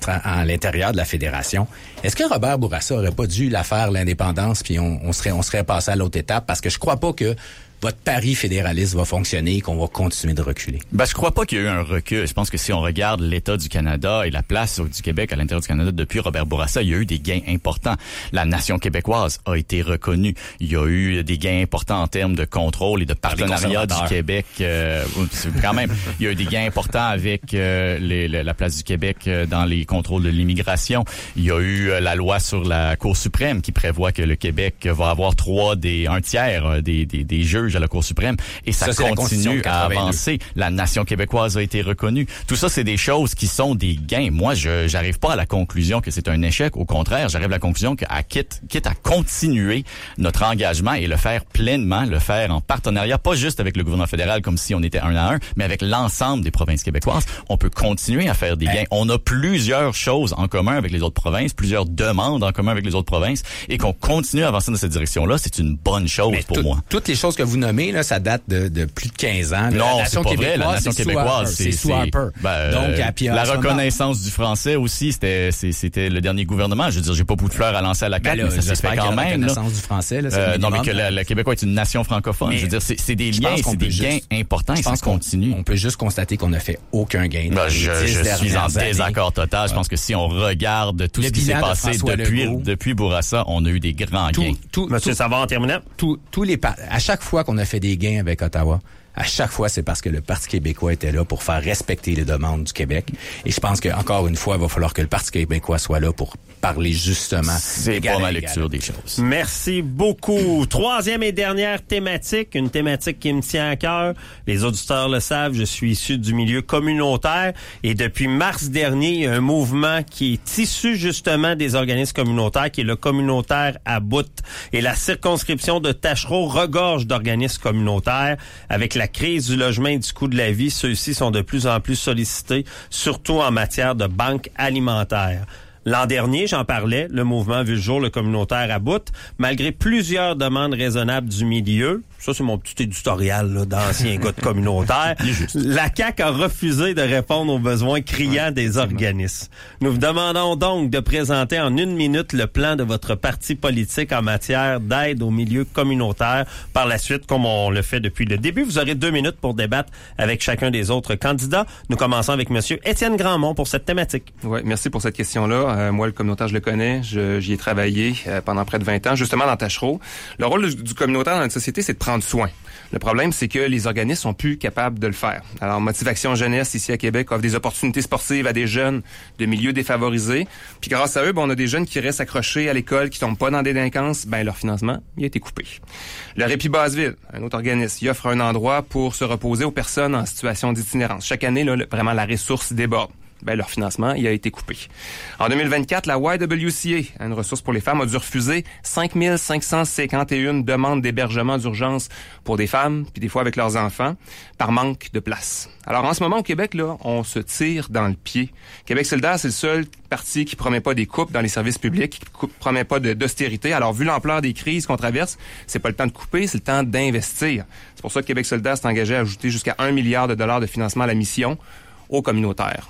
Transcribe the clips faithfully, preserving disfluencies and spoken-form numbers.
à l'intérieur de la fédération. Est-ce que Robert Bourassa aurait pas dû la faire l'indépendance puis on, on serait on serait passé à l'autre étape? Parce que je crois pas que votre pari fédéraliste va fonctionner et qu'on va continuer de reculer. Ben, je crois pas qu'il y a eu un recul. Je pense que si on regarde l'État du Canada et la place du Québec à l'intérieur du Canada depuis Robert Bourassa, il y a eu des gains importants. La nation québécoise a été reconnue. Il y a eu des gains importants en termes de contrôle et de partenariat du Québec. Euh, quand même, il y a eu des gains importants avec euh, les, la place du Québec euh, dans les contrôles de l'immigration. Il y a eu euh, la loi sur la Cour suprême qui prévoit que le Québec va avoir trois des un tiers euh, des, des, des juges à la Cour suprême et ça, ça continue à avancer. La nation québécoise a été reconnue. Tout ça, c'est des choses qui sont des gains. Moi, je j'arrive pas à la conclusion que c'est un échec. Au contraire, j'arrive à la conclusion qu'à quitte, quitte à continuer notre engagement et le faire pleinement, le faire en partenariat, pas juste avec le gouvernement fédéral comme si on était un à un, mais avec l'ensemble des provinces québécoises, on peut continuer à faire des gains. On a plusieurs choses en commun avec les autres provinces, plusieurs demandes en commun avec les autres provinces et qu'on continue à avancer dans cette direction-là, c'est une bonne chose mais pour tout, moi. Toutes les choses que vous nommez, là, ça date de, de plus de quinze ans. Non, la c'est pas vrai. La nation québécoise, c'est, c'est sous Harper. Ben, Donc, euh, puis, la reconnaissance moment, du français aussi, c'était, c'est, c'était le dernier gouvernement. Je veux dire, j'ai pas beaucoup de fleurs à lancer à la C A Q, ben là, mais ça s'est fait quand même. La reconnaissance du français, là, c'est euh, le non, mais que le Québécois est une nation francophone. Mais je veux dire, c'est, c'est des liens, c'est des gains juste, importants et ça continue. On peut juste constater qu'on n'a fait aucun gain. Ben, je je suis en désaccord total. Je pense que si on regarde tout ce qui s'est passé depuis depuis Bourassa, on a eu des grands gains. Monsieur Savard, en terminant. Tous les à chaque fois qu'on a fait des gains avec Ottawa, à chaque fois, c'est parce que le Parti québécois était là pour faire respecter les demandes du Québec. Et je pense qu'encore une fois, il va falloir que le Parti québécois soit là pour parler justement. C'est pas ma lecture des choses. Merci beaucoup. Troisième et dernière thématique, une thématique qui me tient à cœur. Les auditeurs le savent, je suis issu du milieu communautaire et depuis mars dernier, il y a un mouvement qui est issu justement des organismes communautaires, qui est le communautaire à bout. Et la circonscription de Tachereau regorge d'organismes communautaires. Avec la crise du logement et du coût de la vie, ceux-ci sont de plus en plus sollicités, surtout en matière de banque alimentaire. L'an dernier, j'en parlais, le mouvement a vu le jour, le communautaire à bout, malgré plusieurs demandes raisonnables du milieu. Ça, c'est mon petit éditorial là, d'ancien gars de communautaire. La C A Q a refusé de répondre aux besoins criants ouais, des organismes. Nous vous demandons donc de présenter en une minute le plan de votre parti politique en matière d'aide au milieu communautaire. Par la suite, comme on le fait depuis le début, vous aurez deux minutes pour débattre avec chacun des autres candidats. Nous commençons avec Monsieur Étienne Grandmont pour cette thématique. Oui, merci pour cette question-là. Euh, moi, le communautaire, je le connais. Je, j'y ai travaillé euh, pendant près de vingt ans, justement dans Tachereau. Le rôle du, du communautaire dans notre société, c'est de prendre soin. Le problème, c'est que les organismes sont plus capables de le faire. Alors, Motivation Jeunesse, ici à Québec, offre des opportunités sportives à des jeunes de milieux défavorisés. Puis grâce à eux, ben, on a des jeunes qui restent accrochés à l'école, qui tombent pas dans des délinquances. Ben, leur financement, il a été coupé. Le Répit Basseville, un autre organisme, il offre un endroit pour se reposer aux personnes en situation d'itinérance. Chaque année, là, vraiment, la ressource déborde. Ben, leur financement, il a été coupé. En deux mille vingt-quatre, la Y W C A, une ressource pour les femmes, a dû refuser cinq mille cinq cent cinquante et une demandes d'hébergement d'urgence pour des femmes, puis des fois avec leurs enfants, par manque de place. Alors, en ce moment, au Québec, là, on se tire dans le pied. Québec solidaire, c'est le seul parti qui promet pas des coupes dans les services publics, qui coupe, promet pas de, d'austérité. Alors, vu l'ampleur des crises qu'on traverse, c'est pas le temps de couper, c'est le temps d'investir. C'est pour ça que Québec solidaire s'est engagé à ajouter jusqu'à un milliard de dollars de financement à la mission aux communautaires.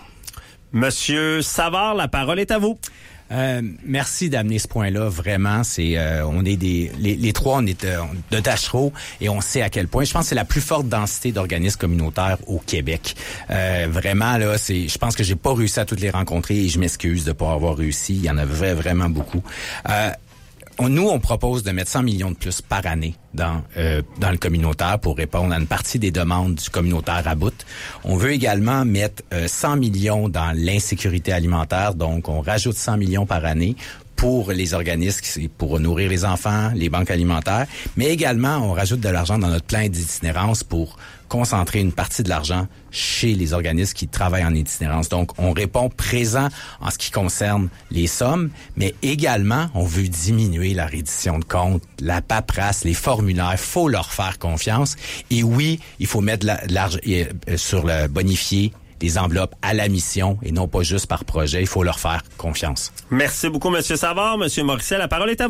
Monsieur Savard, la parole est à vous. Euh, merci d'amener ce point-là. Vraiment, c'est euh, on est des les, les trois, on est euh, de Tachereau et on sait à quel point. Je pense que c'est la plus forte densité d'organismes communautaires au Québec. Euh, vraiment là, c'est. Je pense que j'ai pas réussi à toutes les rencontrer et je m'excuse de pas avoir réussi. Il y en avait vraiment beaucoup. Euh, On, nous, on propose de mettre cent millions de plus par année dans euh, dans le communautaire pour répondre à une partie des demandes du communautaire à bout. On veut également mettre euh, cent millions dans l'insécurité alimentaire, donc on rajoute cent millions par année pour les organismes, pour nourrir les enfants, les banques alimentaires, mais également on rajoute de l'argent dans notre plan d'itinérance pour concentrer une partie de l'argent chez les organismes qui travaillent en itinérance. Donc, on répond présent en ce qui concerne les sommes, mais également, on veut diminuer la reddition de comptes, la paperasse, les formulaires. Il faut leur faire confiance. Et oui, il faut mettre de l'argent sur le bonifié, les enveloppes à la mission et non pas juste par projet. Il faut leur faire confiance. Merci beaucoup, M. Savard. M. Morissette, la parole est à vous.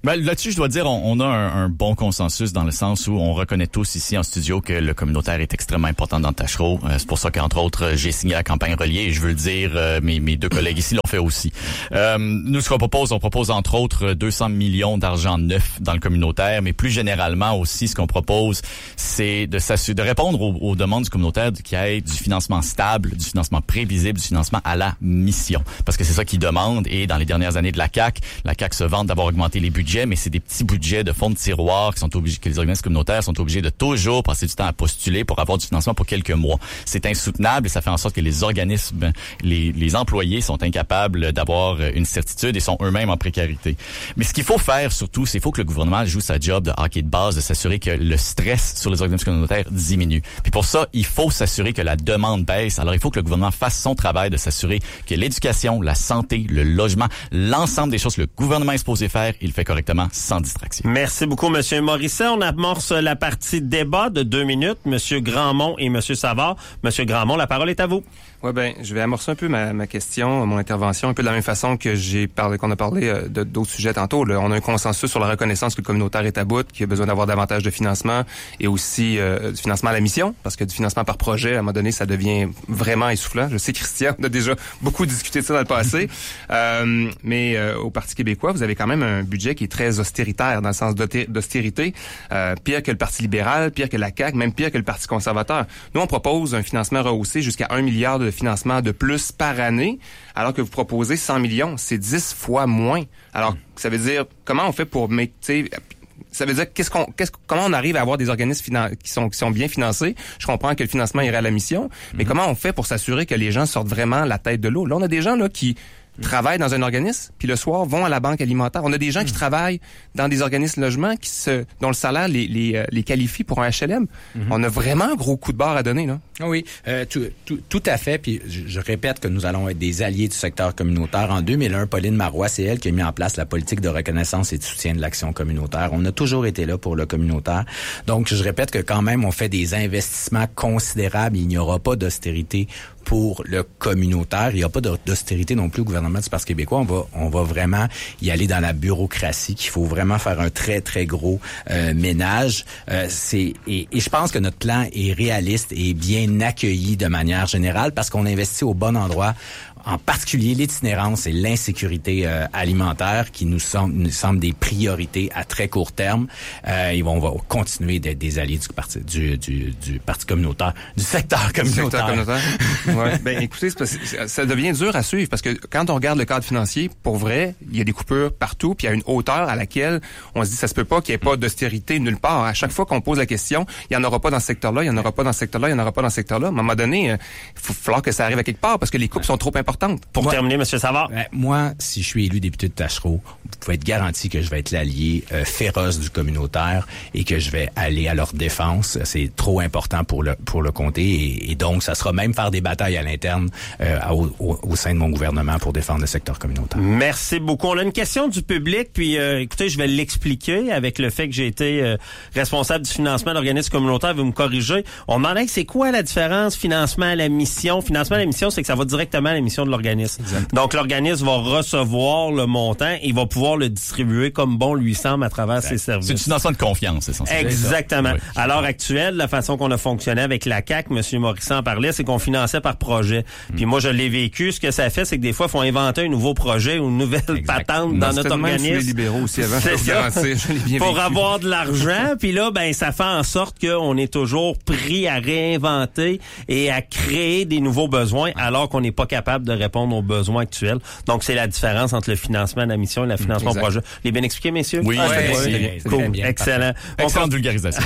Ben, là-dessus, je dois dire, on, on a un, un bon consensus dans le sens où on reconnaît tous ici en studio que le communautaire est extrêmement important dans Taschereau. Euh, c'est pour ça qu'entre autres, j'ai signé la campagne reliée et je veux le dire, euh, mes, mes deux collègues ici l'ont fait aussi. Euh, nous, ce qu'on propose, on propose entre autres deux cents millions d'argent neuf dans le communautaire, mais plus généralement aussi, ce qu'on propose, c'est de s'assurer, de répondre aux, aux demandes du communautaire qui ait du financement stable, du financement prévisible, du financement à la mission. Parce que c'est ça qu'ils demandent et dans les dernières années de la C A Q, la C A Q se vante d'avoir augmenté les budgets, mais c'est des petits budgets de fonds de tiroir qui sont obligés, que les organismes communautaires sont obligés de toujours passer du temps à postuler pour avoir du financement pour quelques mois. C'est insoutenable et ça fait en sorte que les organismes, les, les employés sont incapables d'avoir une certitude et sont eux-mêmes en précarité. Mais ce qu'il faut faire surtout, c'est qu'il faut que le gouvernement joue sa job de hockey de base, de s'assurer que le stress sur les organismes communautaires diminue. Puis pour ça, il faut s'assurer que la demande baisse. Alors il faut que le gouvernement fasse son travail de s'assurer que l'éducation, la santé, le logement, l'ensemble des choses que le gouvernement est supposé faire, il le fait correctement, sans distraction. Merci beaucoup, Monsieur Morisset. On amorce la partie débat de deux minutes. Monsieur Grandmont et Monsieur Savard. Monsieur Grandmont, la parole est à vous. Ouais, ben, je vais amorcer un peu ma, ma question, mon intervention, un peu de la même façon que j'ai parlé, qu'on a parlé euh, de d'autres sujets tantôt. Là. On a un consensus sur la reconnaissance que le communautaire est à bout, qu'il a besoin d'avoir davantage de financement et aussi euh, du financement à la mission, parce que du financement par projet, à un moment donné, ça devient vraiment essoufflant. Je sais, Christian, on a déjà beaucoup discuté de ça dans le passé, euh, mais euh, au Parti québécois, vous avez quand même un budget qui est très austéritaire, dans le sens d'austérité, euh, pire que le Parti libéral, pire que la C A Q, même pire que le Parti conservateur. Nous, on propose un financement rehaussé jusqu'à un milliard de financement de plus par année, alors que vous proposez cent millions. C'est dix fois moins. Alors, ça veut dire, comment on fait pour mettre, tu sais, ça veut dire qu'est-ce qu'on, qu'est-ce, comment on arrive à avoir des organismes finan- qui sont qui sont bien financés. Je comprends que le financement irait à la mission, mais mm-hmm. comment on fait pour s'assurer que les gens sortent vraiment la tête de l'eau? Là, on a des gens là qui travaillent dans un organisme, puis le soir vont à la banque alimentaire. On a des gens mmh. qui travaillent dans des organismes de logement qui se, dont le salaire les, les, les qualifie pour un H L M. Mmh. On a vraiment un gros coup de barre à donner, là. Oui, euh, tout, tout, tout à fait. Puis je, je répète que nous allons être des alliés du secteur communautaire. En deux mille un, Pauline Marois, c'est elle qui a mis en place la politique de reconnaissance et de soutien de l'action communautaire. On a toujours été là pour le communautaire. Donc, je répète que quand même, on fait des investissements considérables. Il n'y aura pas d'austérité pour le communautaire. Il n'y a pas d'austérité non plus au gouvernement du Parti québécois. On va, on va vraiment y aller dans la bureaucratie, qu'il faut vraiment faire un très, très gros euh, ménage. Euh, c'est et, et je pense que notre plan est réaliste et bien accueilli de manière générale parce qu'on investit au bon endroit. En particulier l'itinérance et l'insécurité euh, alimentaire qui nous semblent nous semblent des priorités à très court terme. Euh, et on va continuer d'être des alliés du parti du du, du parti communautaire, du secteur communautaire. Du secteur communautaire. Ouais. Ben écoutez, c'est parce que ça devient dur à suivre parce que quand on regarde le cadre financier, pour vrai, il y a des coupures partout, puis il y a une hauteur à laquelle on se dit ça se peut pas qu'il y ait pas d'austérité nulle part. À chaque fois qu'on pose la question, il y en aura pas dans ce secteur-là, il y en aura pas dans ce secteur-là, il y en aura pas dans ce secteur-là. À un moment donné, il faut falloir que ça arrive à quelque part parce que les coupes ouais. sont trop importantes. Pour moi, terminer, M. Savard. Ben, moi, si je suis élu député de Taschereau, vous pouvez être garanti que je vais être l'allié euh, féroce du communautaire et que je vais aller à leur défense. C'est trop important pour le pour le comté et, et donc ça sera même faire des batailles à l'interne euh, au, au, au sein de mon gouvernement pour défendre le secteur communautaire. Merci beaucoup. On a une question du public, puis euh, écoutez, je vais l'expliquer avec le fait que j'ai été euh, responsable du financement d'organismes communautaires. Vous me corrigez. On demandait que c'est quoi la différence financement à la mission. Financement à la mission, c'est que ça va directement à la mission de l'organisme. Exact. Donc, l'organisme va recevoir le montant et il va pouvoir le distribuer comme bon lui semble à travers exact. Ses services. C'est une financement de confiance, essentiellement. Exactement. Oui. À l'heure actuelle, la façon qu'on a fonctionné avec la C A Q, M. Morisset en parlait, c'est qu'on finançait par projet. Mm. Puis moi, je l'ai vécu. Ce que ça fait, c'est que des fois, il faut inventer un nouveau projet ou une nouvelle exact. Patente non, dans notre organisme. Les libéraux aussi avant. C'est ça. Pour avoir de l'argent. Puis là, ben, ça fait en sorte qu'on est toujours pris à réinventer et à créer des nouveaux besoins alors qu'on n'est pas capable de répondre aux besoins actuels. Donc, c'est la différence entre le financement de la mission et le financement au projet. Les bien expliqué, messieurs? Oui, ah, ouais, oui. Bien, cool. bien, excellent. Excellente con... vulgarisation.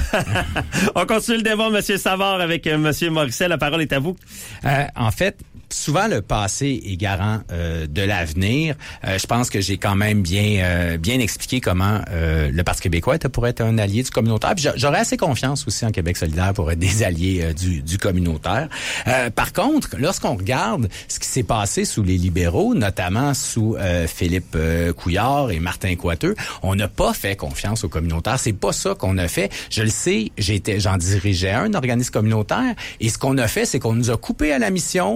On continue le débat, M. Savard, avec euh, M. Morisset. La parole est à vous. Euh, en fait, souvent le passé est garant euh, de l'avenir. Euh, je pense que j'ai quand même bien euh, bien expliqué comment euh, le Parti québécois était pour être un allié du communautaire. Puis j'aurais assez confiance aussi en Québec solidaire pour être des alliés euh, du, du communautaire. Euh, par contre, lorsqu'on regarde ce qui s'est passé sous les libéraux, notamment sous euh, Philippe euh, Couillard et Martin Coiteux, on n'a pas fait confiance aux communautaires. C'est pas ça qu'on a fait. Je le sais, j'étais, j'en dirigeais un organisme communautaire et ce qu'on a fait, c'est qu'on nous a coupé à la mission. On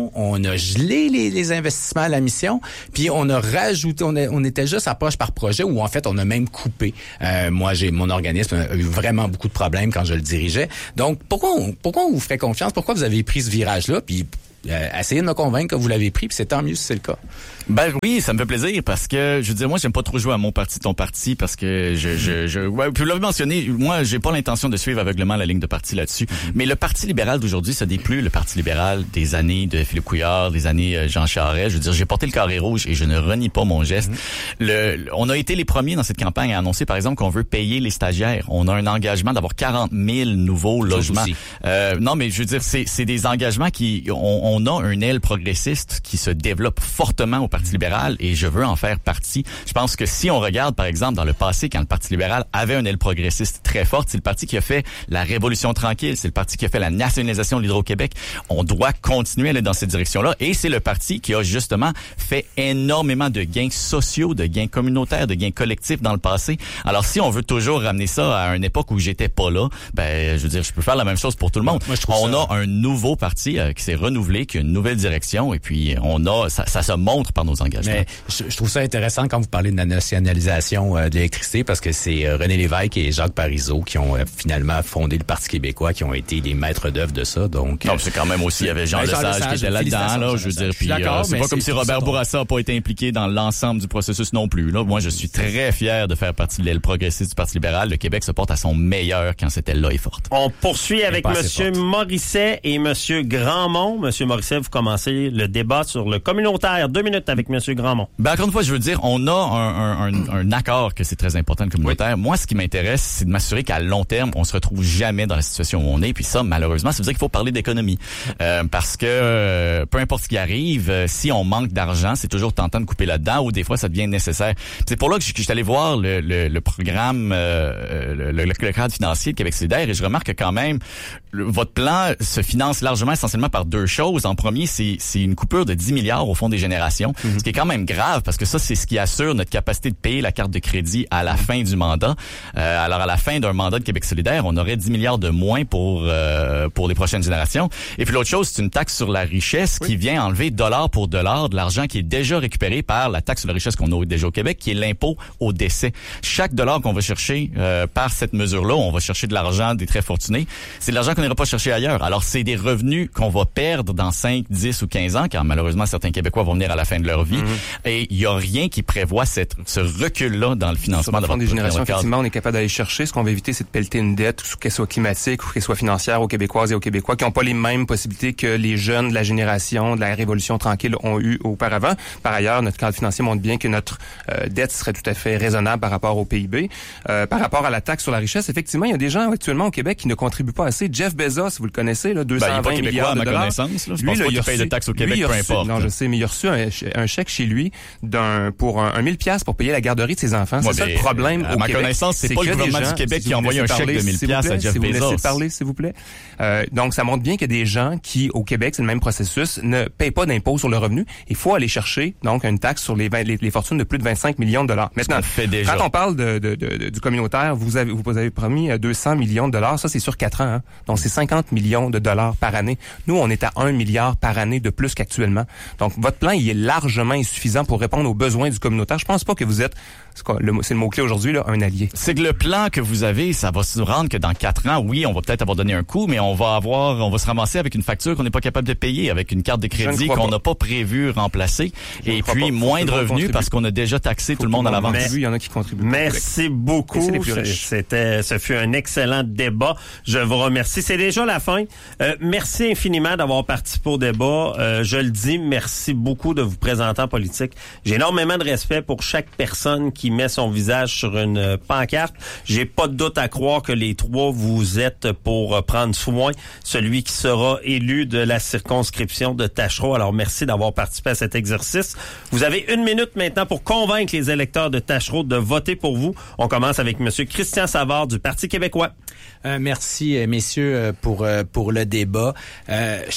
on a gelé les, les investissements à la mission, puis on a rajouté, on, a, on était juste à poche par projet, où en fait on a même coupé. Euh, moi, j'ai mon organisme a eu vraiment beaucoup de problèmes quand je le dirigeais. Donc pourquoi on, pourquoi on vous ferait confiance? Pourquoi vous avez pris ce virage-là? Puis euh, essayez de me convaincre que vous l'avez pris, puis c'est tant mieux si c'est le cas. Ben oui, ça me fait plaisir parce que je veux dire, moi j'aime pas trop jouer à mon parti, ton parti, parce que je je je ouais, puis vous l'avez mentionné, moi j'ai pas l'intention de suivre aveuglement la ligne de parti là-dessus. Mm-hmm. Mais le Parti libéral d'aujourd'hui, ça n'est plus le Parti libéral des années de Philippe Couillard, des années euh, Jean Charest. Je veux dire, j'ai porté le carré rouge et je ne renie pas mon geste. Mm-hmm. Le, le on a été les premiers dans cette campagne à annoncer par exemple qu'on veut payer les stagiaires. On a un engagement d'avoir quarante mille nouveaux logements. Euh, non mais je veux dire, c'est c'est des engagements qui on, on a un aile progressiste qui se développe fortement au Parti libéral et je veux en faire partie. Je pense que si on regarde, par exemple, dans le passé, quand le Parti libéral avait une aile progressiste très forte, c'est le parti qui a fait la Révolution tranquille, c'est le parti qui a fait la nationalisation de l'Hydro-Québec. On doit continuer à aller dans cette direction-là et c'est le parti qui a justement fait énormément de gains sociaux, de gains communautaires, de gains collectifs dans le passé. Alors, si on veut toujours ramener ça à une époque où j'étais pas là, ben, je veux dire, je peux faire la même chose pour tout le monde. Moi, je on ça... a un nouveau parti euh, qui s'est renouvelé, qui a une nouvelle direction et puis on a, ça, ça se montre par nos engagements. Mais je, je trouve ça intéressant quand vous parlez de la nationalisation euh, de l'électricité parce que c'est euh, René Lévesque et Jacques Parizeau qui ont euh, finalement fondé le Parti québécois, qui ont été les maîtres d'œuvre de ça. Donc, non, c'est quand même aussi, il y avait Jean, ben, Jean Lesage, Lesage qui était là-dedans, là, je veux dire. Puis euh, c'est pas comme si Robert Bourassa n'a pas été impliqué dans l'ensemble du processus non plus. Là, moi, je suis très fier de faire partie de l'aile progressiste du Parti libéral. Le Québec se porte à son meilleur quand cette aile-là est forte. On poursuit avec Monsieur Morisset et Monsieur Grandmont. Monsieur Morisset, vous commencez le débat sur le communautaire. Deux minutes avec Monsieur Grandmont. Ben, encore une fois, je veux dire, on a un, un, un, un accord que c'est très important, le communautaire. Oui. Moi, ce qui m'intéresse, c'est de m'assurer qu'à long terme, on se retrouve jamais dans la situation où on est. Puis ça, malheureusement, ça veut dire qu'il faut parler d'économie. Euh, parce que euh, peu importe ce qui arrive, euh, si on manque d'argent, c'est toujours tentant de couper là-dedans ou des fois, ça devient nécessaire. C'est pour là que je, que je suis allé voir le, le, le programme, euh, le, le, le cadre financier de Québec solidaire et je remarque que quand même, le, votre plan se finance largement essentiellement par deux choses. En premier, c'est, c'est une coupure de dix milliards au Fonds des générations, mm-hmm. ce qui est quand même grave parce que ça, c'est ce qui assure notre capacité de payer la carte de crédit à la mm-hmm. fin du mandat. Euh, alors, à la fin d'un mandat de Québec solidaire, on aurait dix milliards de moins pour euh, pour les prochaines générations. Et puis l'autre chose, c'est une taxe sur la richesse oui. qui vient enlever dollar pour dollar de l'argent qui est déjà récupéré par la taxe sur la richesse qu'on a déjà au Québec, qui est l'impôt au décès. Chaque dollar qu'on va chercher euh, par cette mesure-là, on va chercher de l'argent des très fortunés. C'est de l'argent qu'on n'ira pas chercher ailleurs. Alors, c'est des revenus qu'on va perdre dans cinq, dix ou quinze ans, car malheureusement, certains Québécois vont venir à la fin de leur vie. Mm-hmm. Et il y a rien qui prévoit cette, ce recul-là dans le financement de votre des générations. Effectivement, on est capable d'aller chercher. Ce qu'on va éviter, c'est de pelleter une dette, qu'elle soit climatique ou qu'elle soit financière aux Québécoises et aux Québécois, qui n'ont pas les mêmes possibilités que les jeunes de la génération de la Révolution tranquille ont eu auparavant. Par ailleurs, notre cadre financier montre bien que notre euh, dette serait tout à fait raisonnable par rapport au P I B. Euh, par rapport à la taxe sur la richesse, effectivement, il y a des gens actuellement au Québec qui ne contribuent pas assez. Jeff Bezos, vous le connaissez, là, deux cent vingt ben, milliards de dollars. Là. Je lui, pense là, pas qu'il paye de taxes au Québec, lui, peu reçu, importe. Non, je sais, mais il a reçu un, un chèque chez lui d'un pour un, un mille piastres pour payer la garderie de ses enfants. Ouais, c'est ça le problème à au ma Québec. connaissance, c'est, c'est pas le gouvernement gens, du Québec si qui a envoyé un chèque de mille piastres à Jeff si Bezos. Vous laissez parler, s'il vous plaît. Euh, donc, ça montre bien qu'il y a des gens qui, au Québec, c'est le même processus, ne payent pas d'impôt sur le revenu. Il faut aller chercher donc une taxe sur les, vingt, les, les fortunes de plus de vingt-cinq millions de dollars. Maintenant, fait déjà. Quand on parle de, de, de, de, du communautaire, vous avez, vous avez promis deux cents millions de dollars. Ça, c'est sur quatre ans. Hein? Donc, c'est cinquante millions de dollars par année. Nous, on est à un milliard par année de plus qu'actuellement. Donc, votre plan, il est largement insuffisant pour répondre aux besoins du communautaire. Je pense pas que vous êtes, c'est, quoi, le, c'est le mot-clé aujourd'hui, là, un allié. C'est que le plan que vous avez, ça va se rendre que dans quatre ans, oui, on va peut-être avoir donné un coup, mais on va avoir, on va se ramasser avec une facture qu'on n'est pas capable de payer, avec une carte de crédit qu'on n'a pas prévu remplacer, Je et puis moins de revenus parce qu'on a déjà taxé tout le monde à l'avance. Il y en a qui contribuent. Merci beaucoup. C'était, ce fut un excellent débat. Je vous remercie. C'est déjà la fin. Euh, merci infiniment d'avoir participé au débat. Euh, je le dis, merci beaucoup de vous présenter en politique. J'ai énormément de respect pour chaque personne qui met son visage sur une pancarte. J'ai pas de doute à croire que les trois, vous êtes pour prendre soin celui qui sera élu de la circonscription de Taschereau. Alors, merci d'avoir participé à cet exercice. Vous avez une minute maintenant pour convaincre les électeurs de Taschereau de voter pour vous. On commence avec M. Christian Savard du Parti québécois. Euh, merci, messieurs, pour pour le débat. Euh, je suis particulièrement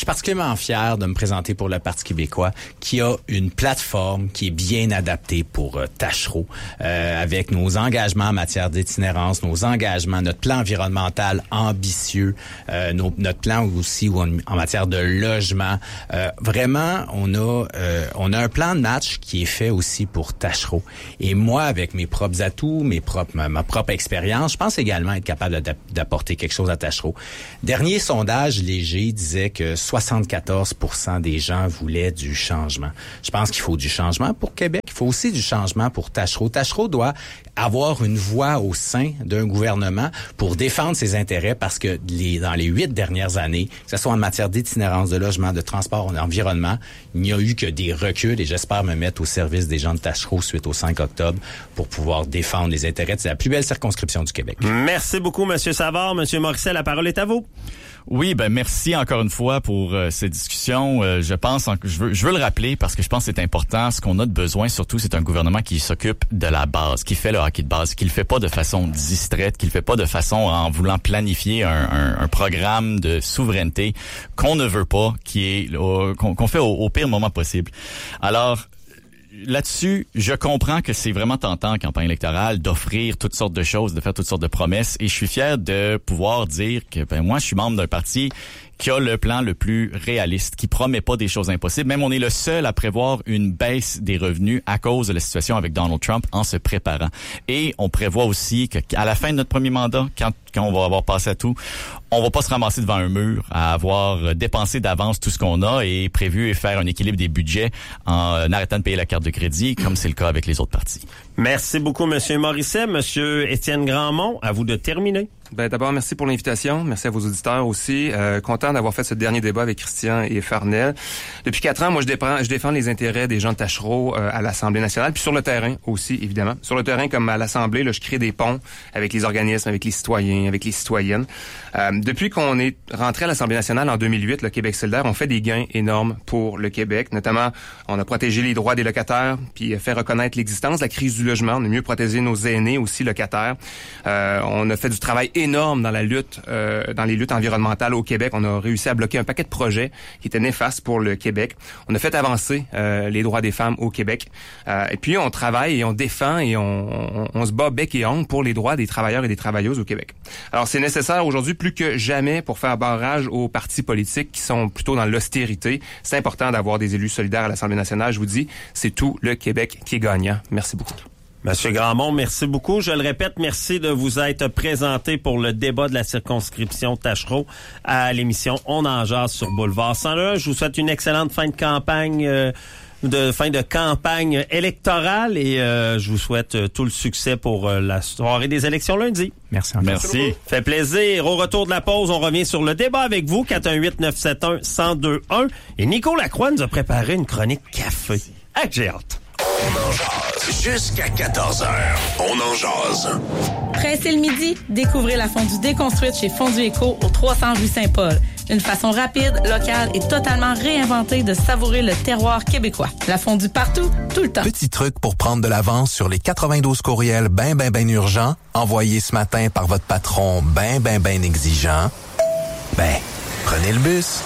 vraiment fier de me présenter pour le Parti québécois qui a une plateforme qui est bien adaptée pour euh, Taschereau, euh, avec nos engagements en matière d'itinérance, nos engagements, notre plan environnemental ambitieux, euh, nos, notre plan aussi en, en matière de logement. Euh, vraiment, on a euh, on a un plan de match qui est fait aussi pour Taschereau. Et moi, avec mes propres atouts, mes propres ma, ma propre expérience, je pense également être capable d'apporter quelque chose à Taschereau. Dernier sondage léger disait que soixante-quatorze pour cent des gens voulaient du changement. Je pense qu'il faut du changement pour Québec. Il faut aussi du changement pour Taschereau. Taschereau doit avoir une voix au sein d'un gouvernement pour défendre ses intérêts parce que les, dans les huit dernières années, que ce soit en matière d'itinérance, de logement, de transport, d'environnement, il n'y a eu que des reculs et j'espère me mettre au service des gens de Taschereau suite au cinq octobre pour pouvoir défendre les intérêts de la plus belle circonscription du Québec. Merci beaucoup, M. Savard. M. Morisset, la parole est à vous. Oui, ben merci encore une fois pour euh, cette discussion. Euh, je pense, en, je veux, je veux le rappeler parce que je pense que c'est important. Ce qu'on a de besoin, surtout, c'est un gouvernement qui s'occupe de la base, qui fait le hockey de base, qui le fait pas de façon distraite, qui le fait pas de façon en voulant planifier un, un, un programme de souveraineté qu'on ne veut pas, qui est euh, qu'on, qu'on fait au, au pire moment possible. Alors. Là-dessus, je comprends que c'est vraiment tentant en campagne électorale d'offrir toutes sortes de choses, de faire toutes sortes de promesses, et je suis fier de pouvoir dire que ben moi, je suis membre d'un parti qui a le plan le plus réaliste, qui promet pas des choses impossibles. Même on est le seul à prévoir une baisse des revenus à cause de la situation avec Donald Trump en se préparant. Et on prévoit aussi qu'à la fin de notre premier mandat, quand, quand on va avoir passé à tout, on va pas se ramasser devant un mur à avoir dépensé d'avance tout ce qu'on a et prévu et faire un équilibre des budgets en arrêtant de payer la carte de crédit, comme c'est le cas avec les autres partis. Merci beaucoup, M. Morisset. M. Étienne Grandmont, à vous de terminer. Ben, d'abord, merci pour l'invitation. Merci à vos auditeurs aussi. Euh, content d'avoir fait ce dernier débat avec Christian et Farnell. Depuis quatre ans, moi, je défends, je défends les intérêts des gens de Taschereau euh, à l'Assemblée nationale, puis sur le terrain aussi, évidemment. Sur le terrain, comme à l'Assemblée, là, je crée des ponts avec les organismes, avec les citoyens, avec les citoyennes. Euh, depuis qu'on est rentré à l'Assemblée nationale en deux mille huit, le Québec solidaire, on fait des gains énormes pour le Québec. Notamment, on a protégé les droits des locataires, puis fait reconnaître l'existence de la crise du logement. On a mieux protégé nos aînés aussi locataires. Euh, on a fait du travail énorme dans la lutte, euh, dans les luttes environnementales au Québec. On a réussi à bloquer un paquet de projets qui étaient néfastes pour le Québec. On a fait avancer euh, les droits des femmes au Québec. Euh, et puis, on travaille et on défend et on, on, on se bat bec et ongle pour les droits des travailleurs et des travailleuses au Québec. Alors, c'est nécessaire aujourd'hui plus que jamais pour faire barrage aux partis politiques qui sont plutôt dans l'austérité. C'est important d'avoir des élus solidaires à l'Assemblée nationale. Je vous dis, c'est tout le Québec qui est gagnant. Merci beaucoup. Monsieur Grandmont, merci beaucoup. Je le répète, merci de vous être présenté pour le débat de la circonscription Taschereau à l'émission On en jase sur Boulevard cent un. Je vous souhaite une excellente fin de campagne, euh, de fin de campagne électorale et euh, je vous souhaite euh, tout le succès pour euh, la soirée des élections lundi. Merci encore. Merci. Fait plaisir. Au retour de la pause, on revient sur le débat avec vous, quatre un huit neuf sept un un zéro deux un. Et Nico Lacroix nous a préparé une chronique café. Ah, j'ai hâte. On en jase. Jusqu'à quatorze heures. On en jase. Pressez le midi, découvrez la fondue déconstruite chez Fondue Éco au trois cents rue Saint-Paul. Une façon rapide, locale et totalement réinventée de savourer le terroir québécois. La fondue partout, tout le temps. Petit truc pour prendre de l'avance sur les quatre-vingt-douze courriels ben ben ben urgents envoyés ce matin par votre patron ben ben ben exigeant. Ben, prenez le bus.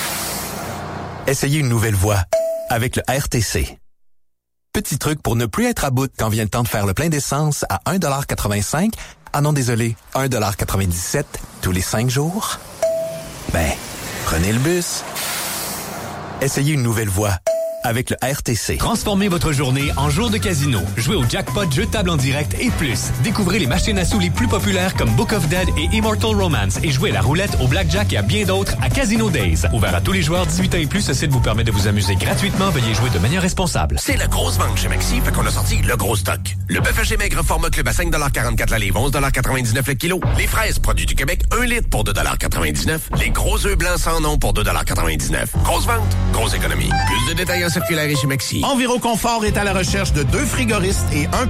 Essayez une nouvelle voie avec le R T C. Petit truc pour ne plus être à bout quand vient le temps de faire le plein d'essence à un dollar quatre-vingt-cinq. Ah non, désolé, un dollar quatre-vingt-dix-sept tous les cinq jours. Ben, prenez le bus. Essayez une nouvelle voie avec le R T C. Transformez votre journée en jour de casino. Jouez au jackpot, jeu de table en direct et plus. Découvrez les machines à sous les plus populaires comme Book of Dead et Immortal Romance et jouez à la roulette, au blackjack et à bien d'autres à Casino Days. Ouvert à tous les joueurs dix-huit ans et plus, ce site vous permet de vous amuser gratuitement. Veuillez jouer de manière responsable. C'est la grosse vente chez Maxi, fait qu'on a sorti le gros stock. Le bœuf haché maigre format club à cinq quarante-quatre la livre, onze quatre-vingt-dix-neuf le kilo. Les fraises, produits du Québec, un litre pour deux quatre-vingt-dix-neuf. Les gros œufs blancs sans nom pour deux quatre-vingt-dix-neuf. Grosse vente, grosse économie. Plus de détails en circulaire et chez Maxi. Enviroconfort est à la recherche de deux frigoristes et un